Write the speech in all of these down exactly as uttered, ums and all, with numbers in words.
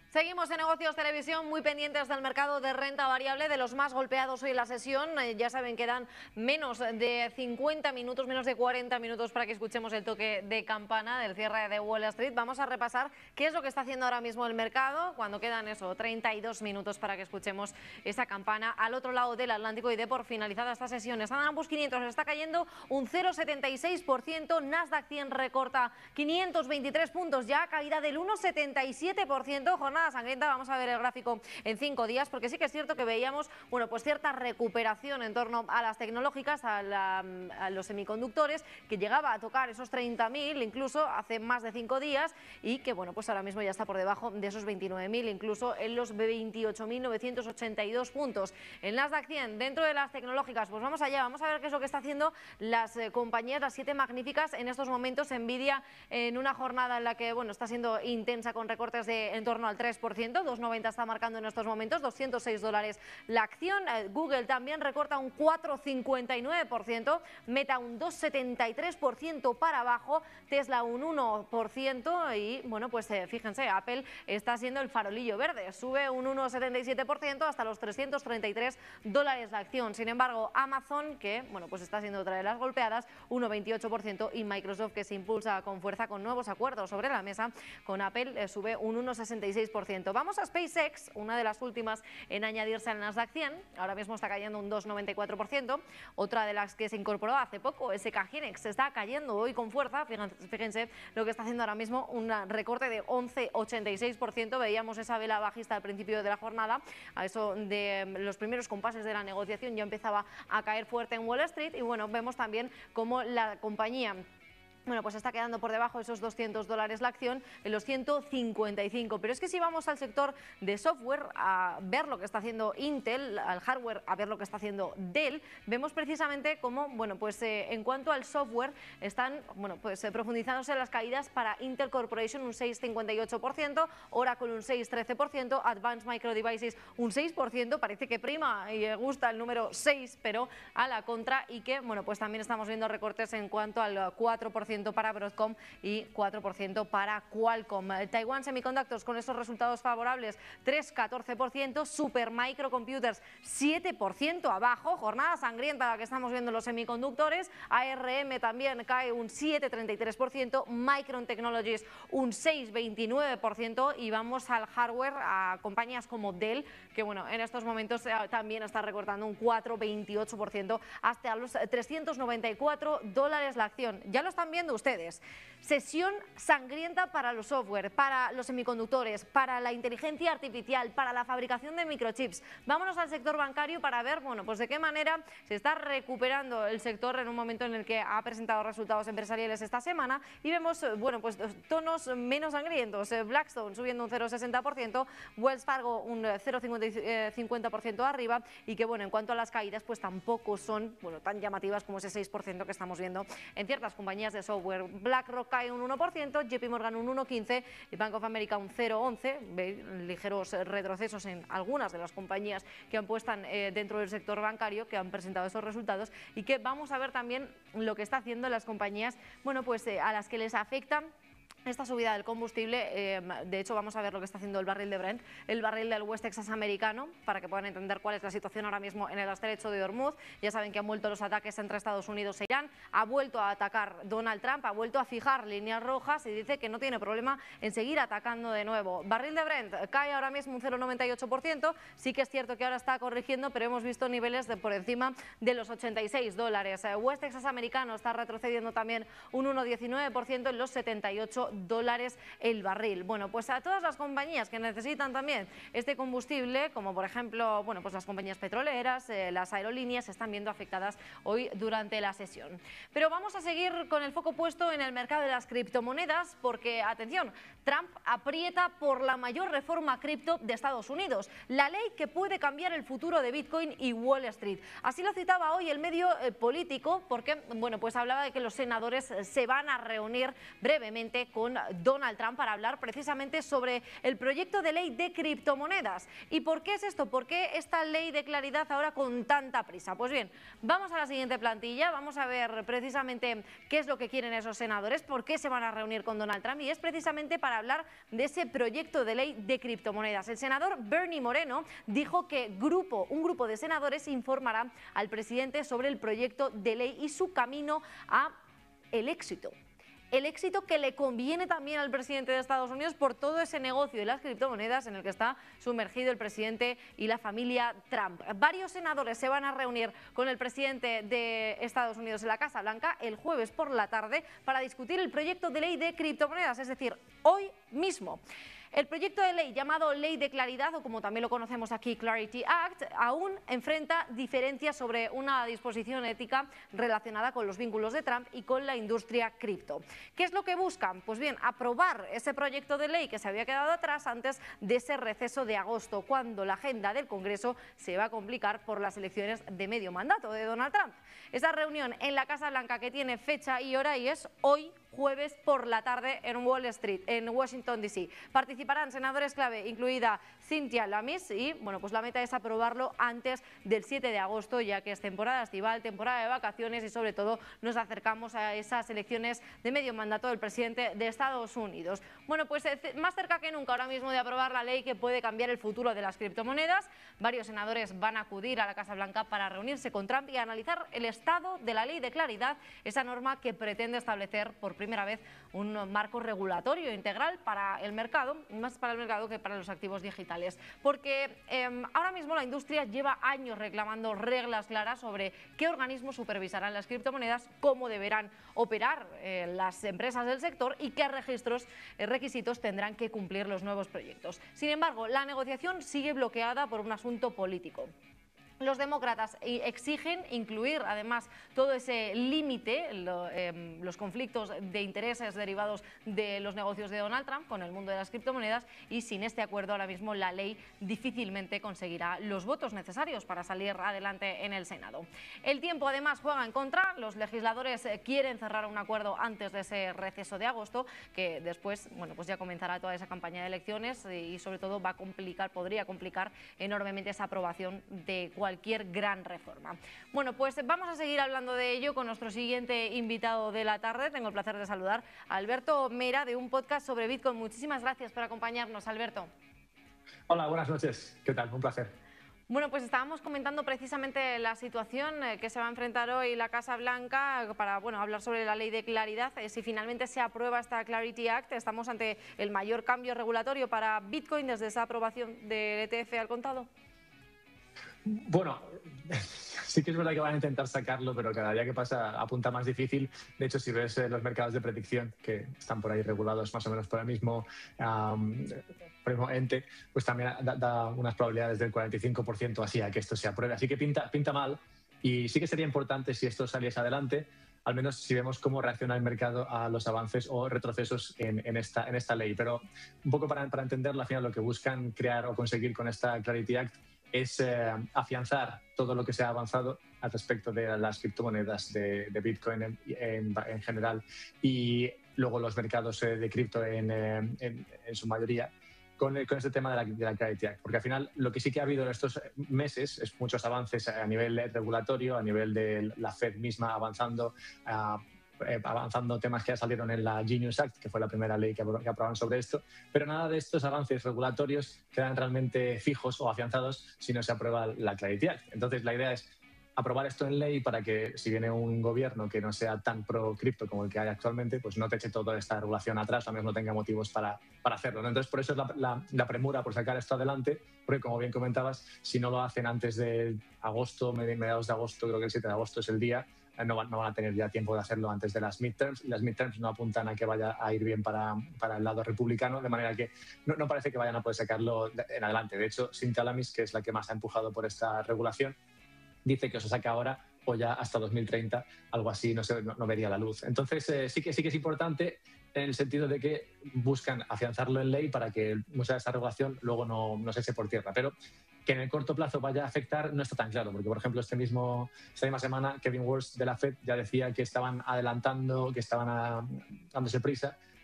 Seguimos en Negocios Televisión, muy pendientes del mercado de renta variable, de los más golpeados hoy en la sesión. Eh, ya saben que dan menos de cincuenta minutos, menos de cuarenta minutos para que escuchemos el toque de campana del cierre de Wall Street. Vamos a repasar qué es lo que está haciendo ahora mismo el mercado cuando quedan eso, treinta y dos minutos para que escuchemos esa campana al otro lado del Atlántico. Y de por finalizada esta sesión, Standard and Poor's quinientos está cayendo un cero coma setenta y seis por ciento, Nasdaq cien recorta quinientos veintitrés puntos, ya caída del uno coma setenta y siete por ciento, jornada sangrienta. Vamos a ver el gráfico en cinco días, porque sí que es cierto que veíamos, bueno, pues cierta recuperación en torno a las tecnológicas, a, la, a los semiconductores, que llegaba a tocar esos treinta mil incluso hace más de cinco días y que, bueno, pues ahora mismo ya está por debajo de esos veintinueve mil, incluso en los veintiocho mil novecientos ochenta y dos puntos. El Nasdaq cien, dentro de las tecnológicas, pues vamos allá, vamos a ver qué es lo que está haciendo las eh, compañías, las siete magníficas en estos momentos. Nvidia en una jornada en la que, bueno, está siendo intensa con recortes de en torno al tres por ciento, dos noventa está marcando en estos momentos, doscientos seis dólares la acción. Google también recorta un cuatro coma cincuenta y nueve por ciento, Meta un dos coma setenta y tres por ciento para abajo, Tesla un uno por ciento y, bueno, pues eh, fíjense, Apple está siendo el farolillo verde, sube un uno coma setenta y siete por ciento hasta los trescientos treinta y tres dólares la acción. Sin embargo, Amazon, que, bueno, pues está siendo otra de las golpeadas, uno coma veintiocho por ciento, y Microsoft, que se impulsa con fuerza con nuevos acuerdos sobre la mesa con Apple, eh, sube un uno coma sesenta y seis por ciento. Vamos a SpaceX, una de las últimas en añadirse al Nasdaq cien, ahora mismo está cayendo un dos coma noventa y cuatro por ciento. Otra de las que se incorporó hace poco, S K Hynix, está cayendo hoy con fuerza. Fíjense, fíjense lo que está haciendo ahora mismo, un recorte de once coma ochenta y seis por ciento. Veíamos esa vela bajista al principio de la jornada, a eso de los primeros compases de la negociación ya empezaba a caer fuerte en Wall Street y, bueno, vemos también cómo la compañía, bueno, pues está quedando por debajo de esos doscientos dólares la acción, en los ciento cincuenta y cinco. Pero es que si vamos al sector de software a ver lo que está haciendo Intel, al hardware a ver lo que está haciendo Dell, vemos precisamente cómo, bueno, pues eh, en cuanto al software están, bueno, pues eh, profundizándose las caídas para Intel Corporation un seis coma cincuenta y ocho por ciento, Oracle un seis coma trece por ciento, Advanced Micro Devices un seis por ciento, parece que prima y gusta el número seis, pero a la contra, y que, bueno, pues también estamos viendo recortes en cuanto al cuatro por ciento para Broadcom y cuatro por ciento para Qualcomm. Taiwan Semiconductors con esos resultados favorables, tres coma catorce por ciento, Super Microcomputers siete por ciento abajo, jornada sangrienta la que estamos viendo en los semiconductores. A R M también cae un siete coma treinta y tres por ciento, Micron Technologies un seis coma veintinueve por ciento, y vamos al hardware, a compañías como Dell, que, bueno, en estos momentos eh, también está recortando un cuatro coma veintiocho por ciento hasta los trescientos noventa y cuatro dólares la acción. Ya lo están viendo ustedes. Sesión sangrienta para los software, para los semiconductores, para la inteligencia artificial, para la fabricación de microchips. Vámonos al sector bancario para ver, bueno, pues de qué manera se está recuperando el sector en un momento en el que ha presentado resultados empresariales esta semana y vemos, bueno, pues tonos menos sangrientos. Blackstone subiendo un cero coma sesenta por ciento, Wells Fargo un cero coma cincuenta por ciento arriba, y que, bueno, en cuanto a las caídas, pues tampoco son, bueno, tan llamativas como ese seis por ciento que estamos viendo en ciertas compañías de software. BlackRock cae un uno por ciento, J P Morgan un uno coma quince por ciento y Bank of America un cero coma once por ciento. Veis ligeros retrocesos en algunas de las compañías que han puesto eh, dentro del sector bancario, que han presentado esos resultados, y que vamos a ver también lo que está haciendo las compañías, bueno, pues eh, a las que les afecta esta subida del combustible. Eh, de hecho, vamos a ver lo que está haciendo el barril de Brent, el barril del West Texas americano, para que puedan entender cuál es la situación ahora mismo en el estrecho de Hormuz. Ya saben que han vuelto los ataques entre Estados Unidos e Irán, ha vuelto a atacar Donald Trump, ha vuelto a fijar líneas rojas y dice que no tiene problema en seguir atacando de nuevo. Barril de Brent cae ahora mismo un cero coma noventa y ocho por ciento, sí que es cierto que ahora está corrigiendo, pero hemos visto niveles de por encima de los ochenta y seis dólares. West Texas americano está retrocediendo también un uno coma diecinueve por ciento en los setenta y ocho dólares el barril. Bueno, pues a todas las compañías que necesitan también este combustible, como por ejemplo, bueno, pues las compañías petroleras, eh, las aerolíneas, se están viendo afectadas hoy durante la sesión. Pero vamos a seguir con el foco puesto en el mercado de las criptomonedas, porque, atención, Trump aprieta por la mayor reforma cripto de Estados Unidos, la ley que puede cambiar el futuro de Bitcoin y Wall Street. Así lo citaba hoy el medio eh, político, porque, bueno, pues hablaba de que los senadores se van a reunir brevemente con con Donald Trump para hablar precisamente sobre el proyecto de ley de criptomonedas. ¿Y por qué es esto? ¿Por qué esta ley de claridad ahora con tanta prisa? Pues bien, vamos a la siguiente plantilla, vamos a ver precisamente qué es lo que quieren esos senadores, por qué se van a reunir con Donald Trump, y es precisamente para hablar de ese proyecto de ley de criptomonedas. El senador Bernie Moreno dijo que grupo, un grupo de senadores informará al presidente sobre el proyecto de ley y su camino a el éxito. El éxito que le conviene también al presidente de Estados Unidos por todo ese negocio de las criptomonedas en el que está sumergido el presidente y la familia Trump. Varios senadores se van a reunir con el presidente de Estados Unidos en la Casa Blanca el jueves por la tarde para discutir el proyecto de ley de criptomonedas, es decir, hoy mismo. El proyecto de ley llamado Ley de Claridad, o como también lo conocemos aquí, Clarity Act, aún enfrenta diferencias sobre una disposición ética relacionada con los vínculos de Trump y con la industria cripto. ¿Qué es lo que buscan? Pues bien, aprobar ese proyecto de ley que se había quedado atrás antes de ese receso de agosto, cuando la agenda del Congreso se va a complicar por las elecciones de medio mandato de Donald Trump. Esa reunión en la Casa Blanca, que tiene fecha y hora, y es hoy jueves por la tarde en Wall Street, en Washington D C. Participarán senadores clave, incluida Cynthia Lummis, y bueno, pues la meta es aprobarlo antes del siete de agosto, ya que es temporada estival, temporada de vacaciones y sobre todo nos acercamos a esas elecciones de medio mandato del presidente de Estados Unidos. Bueno, pues más cerca que nunca ahora mismo de aprobar la ley que puede cambiar el futuro de las criptomonedas. Varios senadores van a acudir a la Casa Blanca para reunirse con Trump y analizar el estado de la Ley de Claridad, esa norma que pretende establecer por primera vez un marco regulatorio integral para el mercado, más para el mercado que para los activos digitales, porque eh, ahora mismo la industria lleva años reclamando reglas claras sobre qué organismos supervisarán las criptomonedas, cómo deberán operar eh, las empresas del sector y qué registros, eh, requisitos tendrán que cumplir los nuevos proyectos. Sin embargo, la negociación sigue bloqueada por un asunto político. Los demócratas exigen incluir además todo ese límite, lo, eh, los conflictos de intereses derivados de los negocios de Donald Trump con el mundo de las criptomonedas, y sin este acuerdo ahora mismo la ley difícilmente conseguirá los votos necesarios para salir adelante en el Senado. El tiempo además juega en contra, los legisladores quieren cerrar un acuerdo antes de ese receso de agosto, que después, bueno, pues ya comenzará toda esa campaña de elecciones y sobre todo va a complicar, podría complicar enormemente esa aprobación de cualquier cualquier gran reforma. Bueno, pues vamos a seguir hablando de ello con nuestro siguiente invitado de la tarde. Tengo el placer de saludar a Alberto Mera, de un podcast sobre Bitcoin. Muchísimas gracias por acompañarnos, Alberto. Hola, buenas noches. ¿Qué tal? Un placer. Bueno, pues estábamos comentando precisamente la situación que se va a enfrentar hoy la Casa Blanca para, bueno, hablar sobre la ley de claridad. Si finalmente se aprueba esta Clarity Act, estamos ante el mayor cambio regulatorio para Bitcoin desde esa aprobación del E T F al contado. Bueno, sí que es verdad que van a intentar sacarlo, pero cada día que pasa apunta más difícil. De hecho, si ves los mercados de predicción, que están por ahí regulados más o menos por el mismo, um, por el mismo ente, pues también da, da unas probabilidades del cuarenta y cinco por ciento así a que esto se apruebe. Así que pinta, pinta mal, y sí que sería importante si esto saliese adelante, al menos si vemos cómo reacciona el mercado a los avances o retrocesos en, en, esta, en esta ley. Pero un poco para, para entenderlo, al final lo que buscan crear o conseguir con esta Clarity Act es eh, afianzar todo lo que se ha avanzado al respecto de las criptomonedas, de, de Bitcoin en, en, en general, y luego los mercados eh, de cripto en, en, en su mayoría, con, con este tema de la, de la Clarity Act. Porque al final lo que sí que ha habido en estos meses es muchos avances a nivel regulatorio, a nivel de la Fed misma avanzando, uh, Eh, avanzando temas que ya salieron en la Genius Act, que fue la primera ley que, que aprobaron sobre esto, pero nada de estos avances regulatorios quedan realmente fijos o afianzados si no se aprueba la Clarity Act. Entonces la idea es aprobar esto en ley para que si viene un gobierno que no sea tan pro cripto como el que hay actualmente, pues no te eche toda esta regulación atrás, o al menos no tenga motivos para, para hacerlo, ¿no? Entonces por eso es la, la, la premura por sacar esto adelante, porque como bien comentabas, si no lo hacen antes de agosto, mediados de agosto, creo que el siete de agosto es el día, No van, no van a tener ya tiempo de hacerlo antes de las midterms, y las midterms no apuntan a que vaya a ir bien para, para el lado republicano, de manera que no, no parece que vayan a poder sacarlo en adelante. De hecho, Cynthia Lummis, que es la que más ha empujado por esta regulación, dice que o se saca ahora o ya hasta dos mil treinta, algo así, no, sé, no, no vería la luz. Entonces eh, sí, que, sí que es importante en el sentido de que buscan afianzarlo en ley para que mucha de esta regulación luego no, no se eche por tierra. Pero que en el corto plazo vaya a afectar no está tan claro, porque por ejemplo este mismo, esta misma semana Kevin Warsh de la Fed ya decía que estaban adelantando, que estaban a, dándose prisa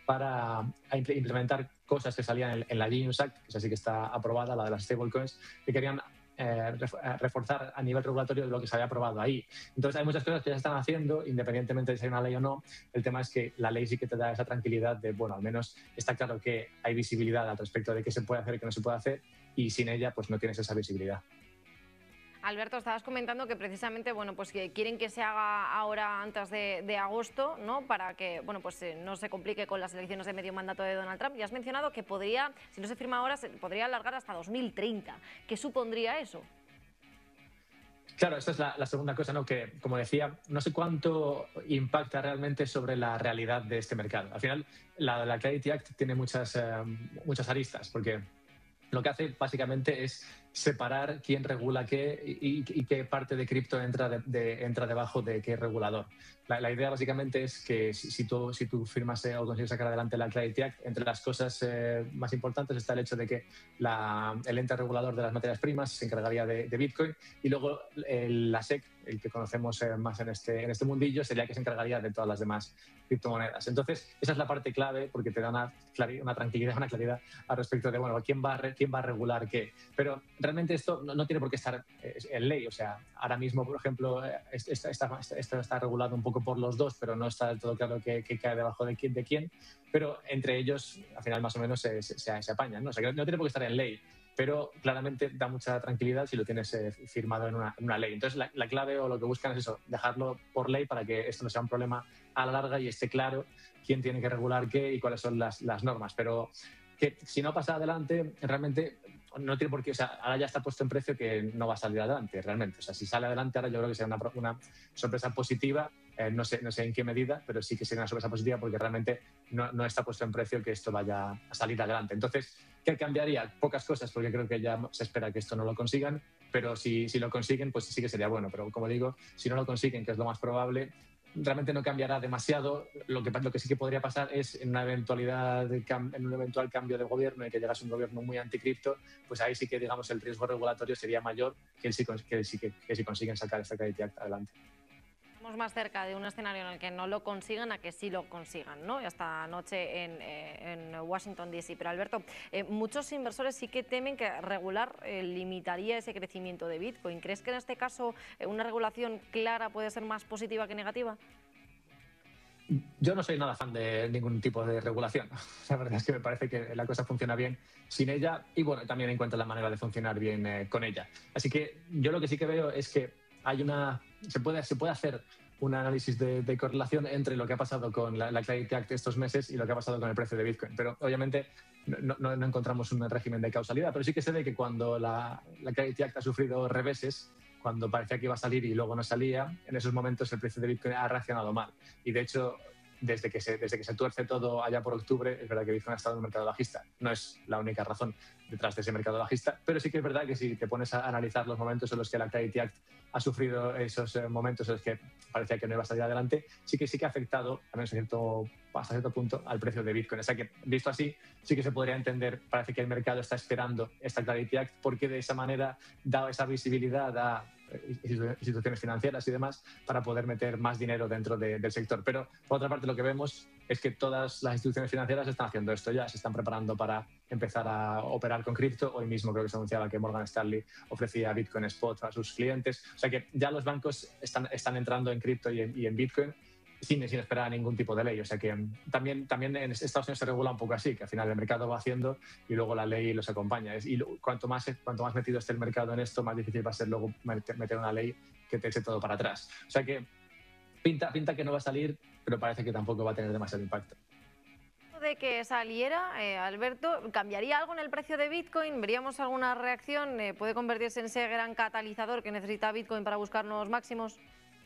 para implementar cosas que salían en, en la Genius Act, que es así que está aprobada, la de las stablecoins, que querían eh, reforzar a nivel regulatorio lo que se había aprobado ahí. Entonces hay muchas cosas que ya se están haciendo, independientemente de si hay una ley o no. El tema es que la ley sí que te da esa tranquilidad de, bueno, al menos está claro que hay visibilidad al respecto de qué se puede hacer y qué no se puede hacer, y sin ella pues no tienes esa visibilidad. Alberto, estabas comentando que precisamente, bueno, pues que quieren que se haga ahora antes de, de agosto, ¿no? Para que, bueno, pues eh, no se complique con las elecciones de medio mandato de Donald Trump. Y has mencionado que podría, si no se firma ahora, se podría alargar hasta dos mil treinta. ¿Qué supondría eso? Claro, esta es la, la segunda cosa, ¿no? Que, como decía, no sé cuánto impacta realmente sobre la realidad de este mercado. Al final, la, la Clarity Act tiene muchas, eh, muchas aristas, porque lo que hace básicamente es separar quién regula qué y, y qué parte de cripto entra, de, de, entra debajo de qué regulador. La, la idea básicamente es que si, si, tú, si tú firmas eh, o consigues sacar adelante la Clarity Act, entre las cosas eh, más importantes está el hecho de que la, el ente regulador de las materias primas se encargaría de, de Bitcoin, y luego el, la S E C, el que conocemos eh, más en este, en este mundillo, sería que se encargaría de todas las demás criptomonedas. Entonces, esa es la parte clave, porque te da una, una tranquilidad, una claridad al respecto de, bueno, quién va a, quién va a regular qué. Pero realmente esto no, no tiene por qué estar en ley. O sea, ahora mismo, por ejemplo, esto está, está, está, está regulado un poco por los dos, pero no está del todo claro qué, qué cae debajo de quién, de quién. Pero entre ellos, al final, más o menos se, se, se apañan, ¿no? O sea, que no tiene por qué estar en ley, pero claramente da mucha tranquilidad si lo tienes eh, firmado en una, en una ley. Entonces, la, la clave o lo que buscan es eso, dejarlo por ley para que esto no sea un problema a la larga y esté claro quién tiene que regular qué y cuáles son las, las normas. Pero que si no pasa adelante, realmente no tiene por qué, o sea, ahora ya está puesto en precio que no va a salir adelante, realmente. O sea, si sale adelante ahora yo creo que será una, una sorpresa positiva, eh, no sé, no sé en qué medida, pero sí que sería una sorpresa positiva porque realmente no, no está puesto en precio que esto vaya a salir adelante. Entonces, ¿qué cambiaría? Pocas cosas, porque creo que ya se espera que esto no lo consigan, pero si, si lo consiguen, pues sí que sería bueno. Pero como digo, si no lo consiguen, que es lo más probable, realmente no cambiará demasiado. Lo que, lo que sí que podría pasar es en una eventualidad, de, en un eventual cambio de gobierno y que llegase un gobierno muy anticripto, pues ahí sí que, digamos, el riesgo regulatorio sería mayor que si, que si, que, que si consiguen sacar esta Clarity Act adelante. Estamos más cerca de un escenario en el que no lo consigan a que sí lo consigan, ¿no? Esta anoche en, eh, en Washington D C. Pero Alberto, eh, muchos inversores sí que temen que regular eh, limitaría ese crecimiento de Bitcoin. ¿Crees que en este caso eh, una regulación clara puede ser más positiva que negativa? Yo no soy nada fan de ningún tipo de regulación. La verdad es que me parece que la cosa funciona bien sin ella y, bueno, también encuentro la manera de funcionar bien eh, con ella. Así que yo lo que sí que veo es que hay una, se puede, se puede hacer un análisis de, de correlación entre lo que ha pasado con la, la Clarity Act estos meses y lo que ha pasado con el precio de Bitcoin. Pero obviamente no, no, no encontramos un régimen de causalidad, pero sí que se ve que cuando la, la Clarity Act ha sufrido reveses, cuando parecía que iba a salir y luego no salía, en esos momentos el precio de Bitcoin ha reaccionado mal. Y de hecho, desde que se, desde que se tuerce todo allá por octubre, es verdad que Bitcoin ha estado en un mercado bajista. No es la única razón detrás de ese mercado bajista, pero sí que es verdad que si te pones a analizar los momentos en los que la Clarity Act ha sufrido esos momentos en los que parecía que no iba a salir adelante, sí que sí que ha afectado, al menos cierto, hasta cierto punto, al precio de Bitcoin. O sea que, visto así, sí que se podría entender, parece que el mercado está esperando esta Clarity Act porque de esa manera da esa visibilidad a instituciones financieras y demás para poder meter más dinero dentro de, del sector. Pero, por otra parte, lo que vemos es que todas las instituciones financieras están haciendo esto ya, se están preparando para empezar a operar con cripto. Hoy mismo creo que se anunciaba que Morgan Stanley ofrecía Bitcoin Spot a sus clientes. O sea que ya los bancos están, están entrando en cripto y en, y en Bitcoin sin, sin esperar ningún tipo de ley. O sea que también, también en Estados Unidos se regula un poco así, que al final el mercado va haciendo y luego la ley los acompaña. Y cuanto más, cuanto más metido esté el mercado en esto, más difícil va a ser luego meter una ley que te eche todo para atrás. O sea que pinta, pinta que no va a salir, pero parece que tampoco va a tener demasiado impacto. De que saliera, eh, Alberto, ¿cambiaría algo en el precio de Bitcoin? ¿Veríamos alguna reacción? Eh, ¿Puede convertirse en ese gran catalizador que necesita Bitcoin para buscar nuevos máximos?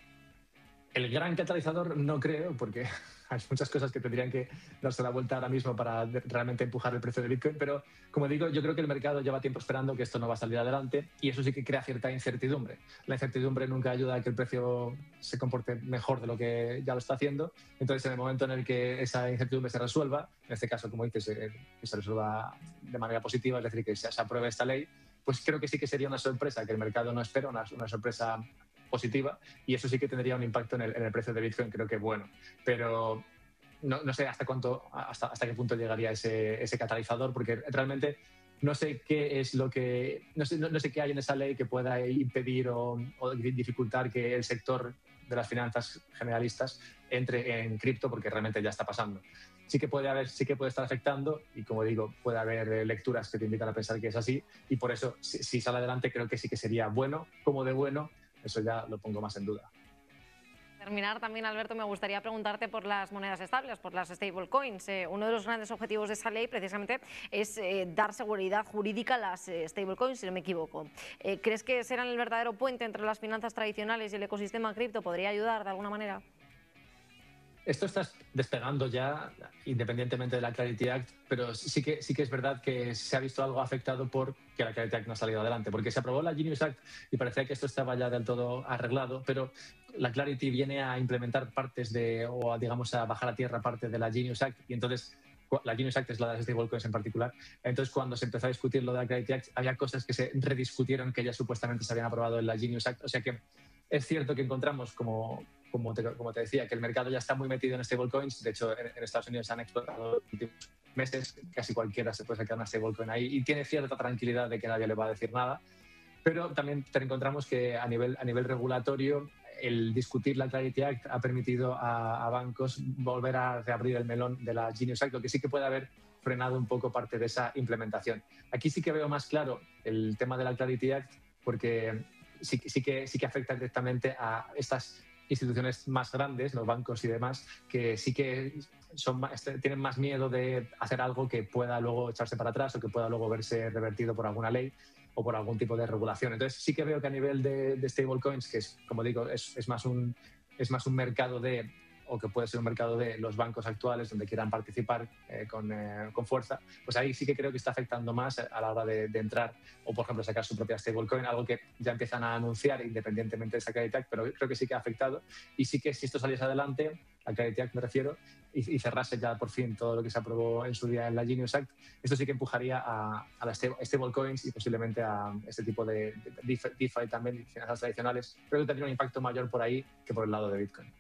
El gran catalizador no creo, porque hay muchas cosas que tendrían que darse la vuelta ahora mismo para realmente empujar el precio de Bitcoin, pero como digo, yo creo que el mercado lleva tiempo esperando que esto no va a salir adelante y eso sí que crea cierta incertidumbre. La incertidumbre nunca ayuda a que el precio se comporte mejor de lo que ya lo está haciendo, entonces en el momento en el que esa incertidumbre se resuelva, en este caso, como dices, que se resuelva de manera positiva, es decir, que se apruebe esta ley, pues creo que sí que sería una sorpresa que el mercado no espera, una, una sorpresa positiva, y eso sí que tendría un impacto en el, en el precio de Bitcoin, creo que bueno. Pero no, no sé hasta, cuánto, hasta, hasta qué punto llegaría ese, ese catalizador, porque realmente no sé qué es lo que no sé, no, no sé qué hay en esa ley que pueda impedir o, o dificultar que el sector de las finanzas generalistas entre en cripto, porque realmente ya está pasando. Sí que puede haber, sí que puede estar afectando y, como digo, puede haber lecturas que te invitan a pensar que es así, y por eso, si, si sale adelante, creo que sí que sería bueno. Como de bueno, eso ya lo pongo más en duda. Terminar también, Alberto, me gustaría preguntarte por las monedas estables, por las stablecoins. Eh, uno de los grandes objetivos de esa ley precisamente es eh, dar seguridad jurídica a las eh, stablecoins, si no me equivoco. Eh, ¿Crees que serán el verdadero puente entre las finanzas tradicionales y el ecosistema cripto? ¿Podría ayudar de alguna manera? Esto está despegando ya, independientemente de la Clarity Act, pero sí que, sí que es verdad que se ha visto algo afectado por que la Clarity Act no ha salido adelante, porque se aprobó la Genius Act y parecía que esto estaba ya del todo arreglado, pero la Clarity viene a implementar partes de, o a, digamos, a bajar a tierra parte de la Genius Act, y entonces la Genius Act es la de las stablecoins en particular. Entonces, cuando se empezó a discutir lo de la Clarity Act, había cosas que se rediscutieron que ya supuestamente se habían aprobado en la Genius Act. O sea que es cierto que encontramos, como, como, te, como te decía, que el mercado ya está muy metido en stablecoins. De hecho, en, en Estados Unidos se han explotado los últimos meses. Casi cualquiera se puede sacar una stablecoin ahí y tiene cierta tranquilidad de que nadie le va a decir nada. Pero también te encontramos que a nivel, a nivel regulatorio, el discutir la Clarity Act ha permitido a, a bancos volver a reabrir el melón de la Genius Act, lo que sí que puede haber frenado un poco parte de esa implementación. Aquí sí que veo más claro el tema de la Clarity Act, porque sí, sí, que, sí que afecta directamente a estas instituciones más grandes, los bancos y demás, que sí que son más, tienen más miedo de hacer algo que pueda luego echarse para atrás o que pueda luego verse revertido por alguna ley o por algún tipo de regulación. Entonces sí que veo que a nivel de, de stablecoins, que es, como digo, es, es, más un, es más un mercado de, o que puede ser un mercado de los bancos actuales donde quieran participar eh, con, eh, con fuerza, pues ahí sí que creo que está afectando más a la hora de, de entrar o, por ejemplo, sacar su propia stablecoin, algo que ya empiezan a anunciar independientemente de esa Clarity Act, pero creo que sí que ha afectado. Y sí que si esto saliese adelante, a Clarity Act me refiero, y, y cerrase ya por fin todo lo que se aprobó en su día en la Genius Act, esto sí que empujaría a, a las stablecoins y posiblemente a este tipo de, de DeFi, DeFi también, finanzas tradicionales. Creo que tendría un impacto mayor por ahí que por el lado de Bitcoin.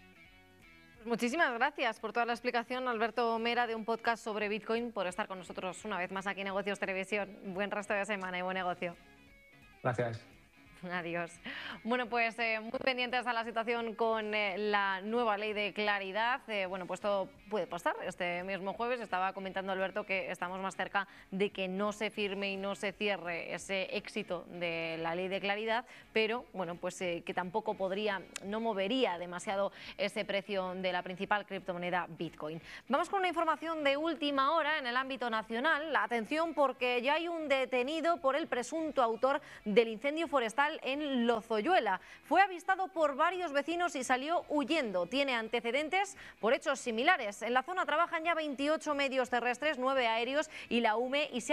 Muchísimas gracias por toda la explicación, Alberto Mera, de un podcast sobre Bitcoin, por estar con nosotros una vez más aquí en Negocios Televisión. Buen resto de semana y buen negocio. Gracias. Adiós. Bueno, pues eh, muy pendientes a la situación con eh, la nueva ley de claridad. Eh, bueno, pues todo puede pasar. Este mismo jueves estaba comentando Alberto que estamos más cerca de que no se firme y no se cierre ese éxito de la ley de claridad, pero bueno, pues eh, que tampoco podría, no movería demasiado ese precio de la principal criptomoneda Bitcoin. Vamos con una información de última hora en el ámbito nacional. Atención, porque ya hay un detenido por el presunto autor del incendio forestal en Lozoyuela. Fue avistado por varios vecinos y salió huyendo. Tiene antecedentes por hechos similares. En la zona trabajan ya veintiocho medios terrestres, nueve aéreos y la U M E, y se